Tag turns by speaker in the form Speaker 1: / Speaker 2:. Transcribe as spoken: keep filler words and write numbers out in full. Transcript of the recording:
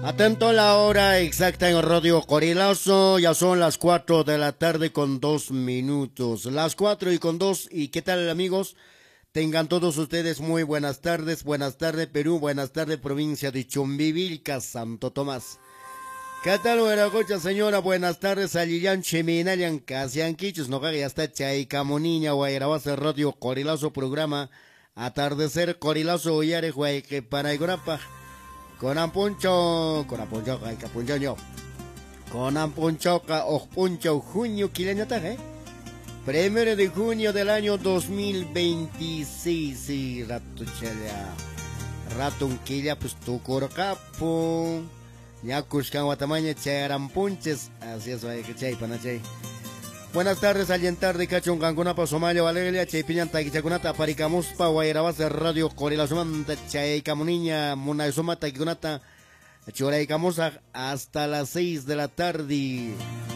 Speaker 1: Atento a la hora exacta en Radio Corilazo, ya son las cuatro de la tarde con dos minutos. Las cuatro y con dos, ¿y qué tal amigos? Tengan todos ustedes muy buenas tardes, buenas tardes Perú, buenas tardes provincia de Chumbivilca, Santo Tomás. ¿Qué tal, buena cocha señora? Buenas tardes, Alillan Cheminalian, Casian Quichus, no ya está Chay Camoniña, Guayrabase Radio Corilazo, programa Atardecer Corilazo, Yare, Guay, que para Igorapa. Con ampuncho, con ampuncho, ay, capuncho yo. Con ampuncho, o puncho, junio, quileñata, ¿eh? Primero de junio del año dos mil veintiséis, sí, rato chala. Rato un quilla, pues tu corcapo. Ya cuscan guatamaña, chayaran punches. Así es, vaya que chay, panachay. Buenas tardes, alguien tarde, cachón, cangunapa, Somalia, Valeria, chay, piñan, taquichacunata, paricamuspa, guayrabase, radio, corilazumanta, chay, camuniña, munayzuma, taquigunata, choraycamusa, hasta las seis de la tarde.